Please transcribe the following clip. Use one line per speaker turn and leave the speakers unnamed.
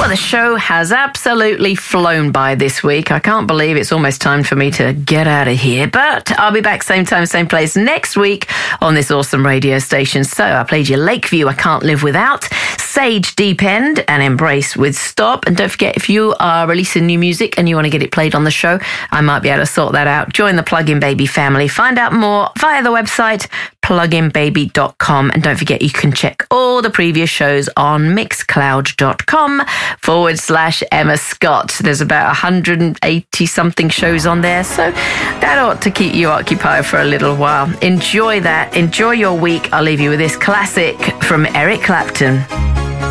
Well, the show has absolutely flown by this week. I can't believe it's almost time for me to get out of here. But I'll be back same time, same place next week on this awesome radio station. So I played you Lakeview, I Can't Live Without, Sage, Deep End, and Embrace with Stop. And don't forget, if you are releasing new music and you want to get it played on the show, I might be able to sort that out. Join the Plug-in Baby family. Find out more via the website pluginbaby.com. And don't forget, you can check all the previous shows on mixcloud.com/Emma Scott. There's about 180 something shows on there, so that ought to keep you occupied for a little while. Enjoy that. Enjoy your week. I'll leave you with this classic from Eric Clapton.